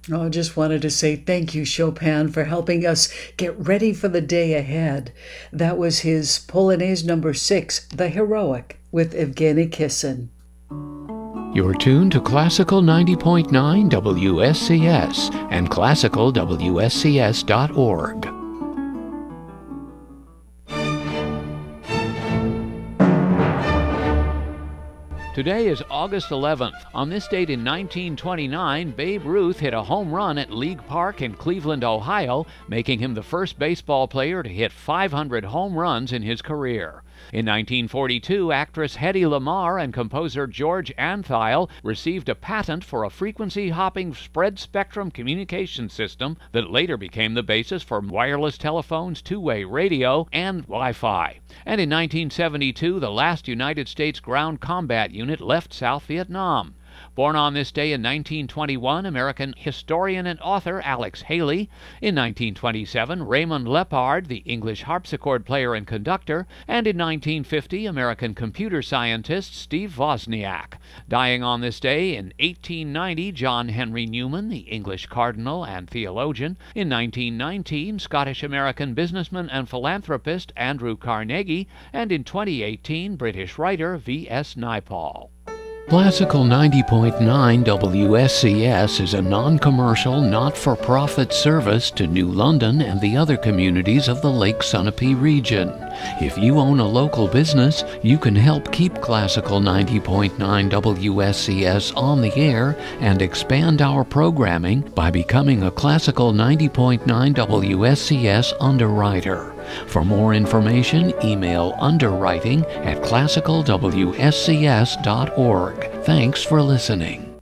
Oh, just wanted to say thank you, Chopin, for helping us get ready for the day ahead. That was his Polonaise number 6, The Heroic, with Evgeny Kissin. You're tuned to Classical 90.9 WSCS and classicalwscs.org. Today is August 11th. On this date in 1929, Babe Ruth hit a home run at League Park in Cleveland, Ohio, making him the first baseball player to hit 500 home runs in his career. In 1942, actress Hedy Lamarr and composer George Antheil received a patent for a frequency-hopping spread-spectrum communication system that later became the basis for wireless telephones, two-way radio, and Wi-Fi. And in 1972, the last United States ground combat unit left South Vietnam. Born on this day in 1921, American historian and author Alex Haley. In 1927, Raymond Lepard, the English harpsichord player and conductor. And in 1950, American computer scientist Steve Wozniak. Dying on this day in 1890, John Henry Newman, the English cardinal and theologian. In 1919, Scottish-American businessman and philanthropist Andrew Carnegie. And in 2018, British writer V.S. Naipaul. Classical 90.9 WSCS is a non-commercial, not-for-profit service to New London and the other communities of the Lake Sunapee region. If you own a local business, you can help keep Classical 90.9 WSCS on the air and expand our programming by becoming a Classical 90.9 WSCS underwriter. For more information, email underwriting@classicalwscs.org. Thanks for listening.